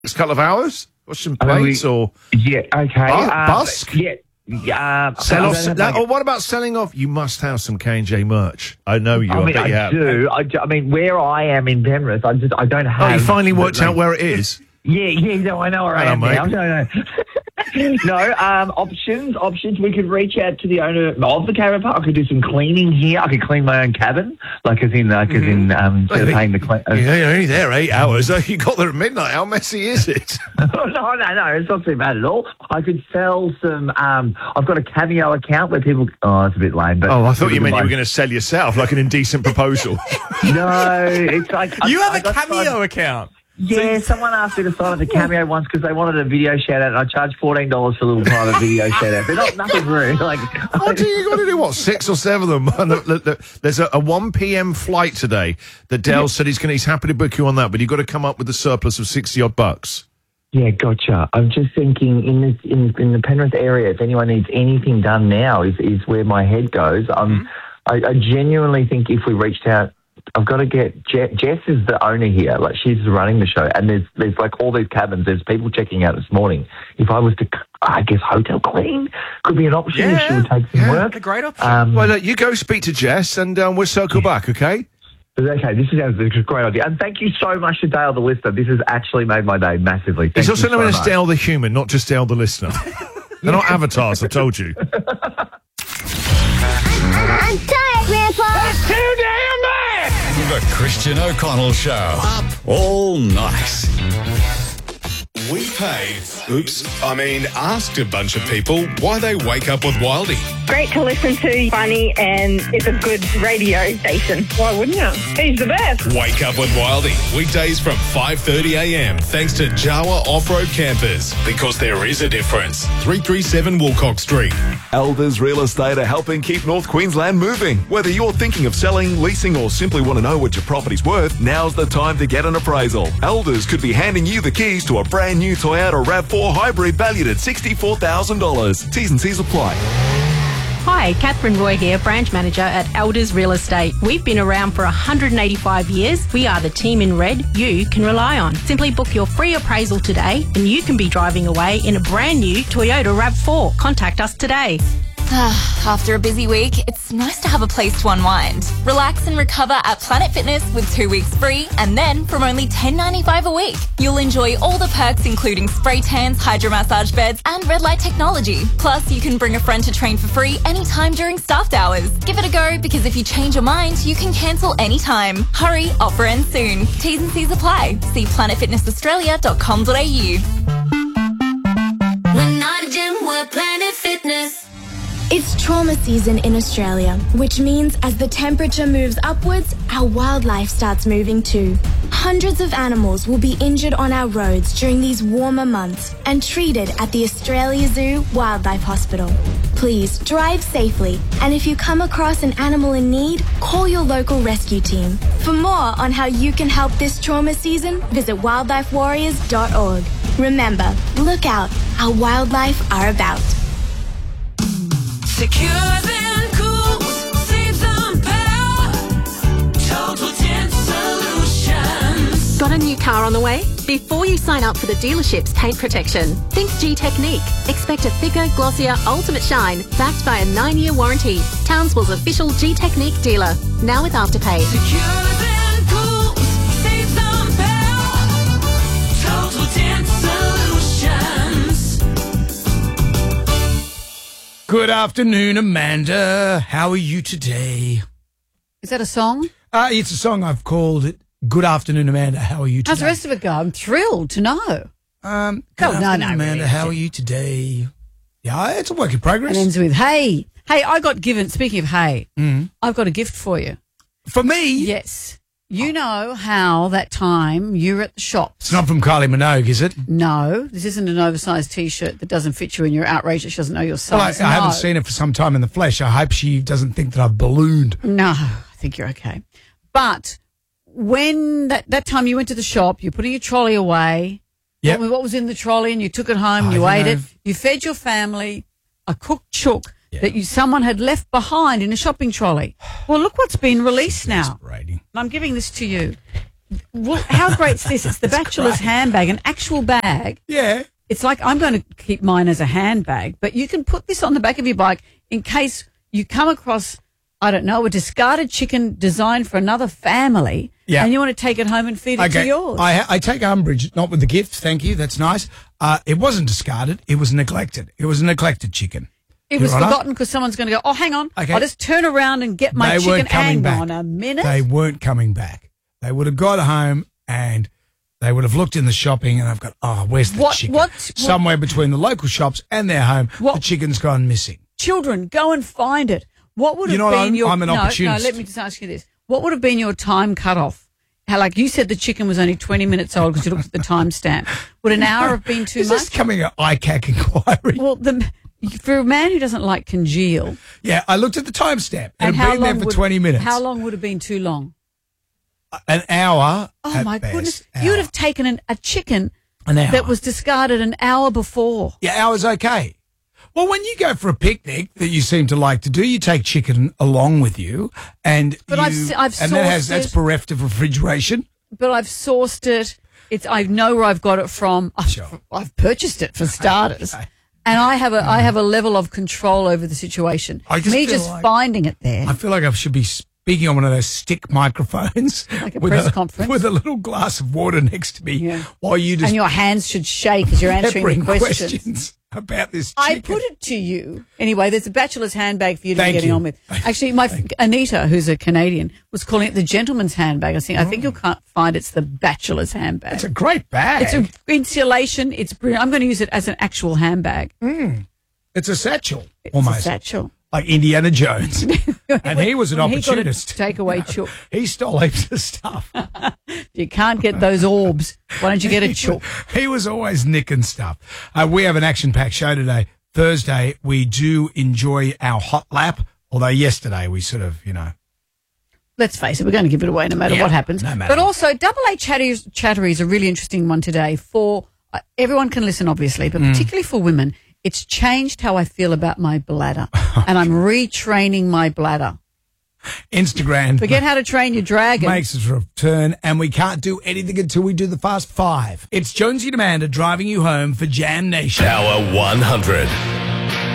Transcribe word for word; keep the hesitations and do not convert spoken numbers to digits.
Next couple of hours? Or some I mean, plates we- or Yeah, okay. Bu- um, busk? Yeah. Yeah. sell I off don't some, have, like, or what about selling off? You must have some K and J merch. I know you. I mean, bet you I have. do. I, do- I mean, where I am in Penrith, I just I don't have. Oh, you finally worked like- out where it is? Yeah, yeah, no, I know where I Hello, am mate. now. No, no. no, um, options, options. We could reach out to the owner of the caravan park. I could do some cleaning here. I could clean my own cabin, like as in, like as in, um, instead of paying the clean. Uh, Yeah, you're only there eight hours. You got there at midnight. How messy is it? no, no, no, it's not too bad at all. I could sell some. Um, I've got a Cameo account where people. Oh, it's a bit lame, but Oh, I thought you people meant you can were going to sell yourself, like an indecent proposal. buy- No, it's like You I- have I a got Cameo signed- account. Yeah, someone asked me to sign up to Cameo once because they wanted a video shout out, and I charged fourteen dollars for a little private video shout out. They're not nothing rude. Like, What do you got to do? What, six or seven of them? And the- the- the- There's a, a one p.m. flight today that Dale said he's going. He's happy to book you on that, but you've got to come up with a surplus of sixty odd bucks. yeah, gotcha. I'm just thinking in this in, in the Penrith area, if anyone needs anything done now, is is where my head goes. Um, I, I genuinely think if we reached out. I've got to get Je- Jess is the owner here. Like she's running the show, and there's there's like all these cabins. There's people checking out this morning. If I was to, I guess hotel clean could be an option if she would take some yeah, work. A great option. Um, Well, look, you go speak to Jess, and um, we'll circle back. Okay. but okay, this is a great idea, and thank you so much to Dale the listener. This has actually made my day massively. Thank It's also you so known as much. Dale the human, not just Dale the listener. They're not avatars. I told you. I'm tired, Grandpa. Too damn bad! The Christian O'Connell Show. Up all night. We paid, oops, I mean, asked a bunch of people why they wake up with Wildy. Great to listen to, funny, and it's a good radio station. Why wouldn't you? He's the best. Wake up with Wildy. Weekdays from five thirty a m thanks to Jawa Off-Road Campers. Because there is a difference. three thirty-seven Woolcock Street. Elders Real Estate are helping keep North Queensland moving. Whether you're thinking of selling, leasing, or simply want to know what your property's worth, now's the time to get an appraisal. Elders could be handing you the keys to a brand new Toyota RAV four hybrid valued at sixty-four thousand dollars. T's and C's apply. Hi, Catherine Roy here, branch manager at Elders Real Estate. We've been around for one hundred eighty-five years. We are the team in red you can rely on. Simply book your free appraisal today and you can be driving away in a brand new Toyota RAV four. Contact us today. After a busy week, it's nice to have a place to unwind. Relax and recover at Planet Fitness with two weeks free, and then from only ten ninety-five a week, you'll enjoy all the perks including spray tans, hydro massage beds, and red light technology. Plus, you can bring a friend to train for free anytime during staffed hours. Give it a go because if you change your mind, you can cancel anytime. Hurry, offer ends soon. T's and C's apply. See planet fitness australia dot com dot a u. We're not a gym, we're Planet Fitness. It's trauma season in Australia, which means as the temperature moves upwards, our wildlife starts moving too. Hundreds of animals will be injured on our roads during these warmer months and treated at the Australia Zoo Wildlife Hospital. Please drive safely, and if you come across an animal in need, call your local rescue team. For more on how you can help this trauma season, visit wildlife warriors dot org. Remember, look out, our wildlife are about. Secure and cool, saves on power. Total Tint Solutions. Got a new car on the way? Before you sign up for the dealership's paint protection, think G-Technique. Expect a thicker, glossier, ultimate shine backed by a nine-year warranty. Townsville's official G-Technique dealer. Now with Afterpay. Secure and cool, saves on power. Total Tint Solutions. Good afternoon, Amanda. How are you today? Is that a song? Uh, it's a song I've called it. Good afternoon, Amanda. How are you today? How's the rest of it go? I'm thrilled to know. Um, No, good no, afternoon, no, Amanda. really. How are you today? Yeah, it's a work in progress. It ends with, hey. Hey, I got given, speaking of hey, Mm. I've got a gift for you. For me? Yes. You know how that time you were at the shops. It's not from Kylie Minogue, is it? No, this isn't an oversized T-shirt that doesn't fit you and you're outraged that she doesn't know your Well, I, size. I haven't No. seen it for some time in the flesh. I hope she doesn't think that I've ballooned. No, I think you're okay. But when that, that time you went to the shop, you put your trolley away. Yep. Told me what was in the trolley and you took it home, I you don't ate know it, if- you fed your family a cooked chook that you someone had left behind in a shopping trolley. Well, look what's been released now. Exasperating. And I'm giving this to you. What, how great's this? It's the bachelor's handbag, an actual bag. Yeah. It's like I'm going to keep mine as a handbag, but you can put this on the back of your bike in case you come across, I don't know, a discarded chicken designed for another family, Yeah. and you want to take it home and feed it to yours. I, I take umbrage, not with the gift, thank you, that's nice. Uh, it wasn't discarded, it was neglected. It was a neglected chicken. It was Your Honour? forgotten because someone's going to go, oh, hang on, Okay. I'll just turn around and get my They chicken. weren't coming Hang back. on a minute. They weren't coming back. They would have got home and they would have looked in the shopping and I've got, oh, where's the What- chicken? what- Somewhere between the local shops and their home, the chicken's gone missing. Children, go and find it. What would You have know what, been I'm- your... I'm an no, opportunist. No, let me just ask you this. What would have been your time cutoff? How, like you said, the chicken was only twenty minutes old because you looked at the timestamp. Would an hour have been too Is much? this coming an I C A C inquiry? Well, the, for a man who doesn't like congeal... Yeah, I looked at the timestamp. It and had how been there long for would- twenty minutes. How long would have been too long? An hour. Oh, at my best. goodness. Hour. You would have taken an, a chicken An hour. that was discarded an hour before. Yeah, hour's okay. Well, when you go for a picnic that you seem to like to do, you take chicken along with you, and But you, I've s- I've and that has sourced that's it. bereft of refrigeration. But I've sourced it. It's I know where I've got it from. I've, I've purchased it for starters. And I have a I have a level of control over the situation. I just Me feel just like- finding it there. I feel like I should be speaking on one of those stick microphones, Like a with press a, conference. with a little glass of water next to me, while you just and your hands should shake as you're answering the peppering questions. questions about this I chicken. put it to you. Anyway, there's a bachelor's handbag for you to Thank be getting you. on with. Actually, my f- Anita, who's a Canadian, was calling it the gentleman's handbag. I think I think you'll can't find it's the bachelor's handbag. It's a great bag. It's a insulation. It's brilliant. I'm going to use it as an actual handbag. Mm. It's a satchel, It's almost a satchel. like Indiana Jones, and he was an When he got a opportunist. takeaway chook. He stole heaps of stuff. You can't get those orbs. Why don't you get a chook? He was always nicking stuff. Uh, we have an action-packed show today. Thursday, we do enjoy our hot lap, although yesterday we sort of, you know. Let's face it, we're going to give it away no matter Yeah, what happens. no matter but also, Double A Chattery, Chattery is a really interesting one today for uh, everyone can listen, obviously, but Mm. particularly for women. It's changed how I feel about my bladder, and I'm retraining my bladder. Instagram Forget how to train your dragon. makes its return, and we can't do anything until we do the Fast Five. It's Jonesy and Amanda driving you home for Jam Nation. Power one hundred.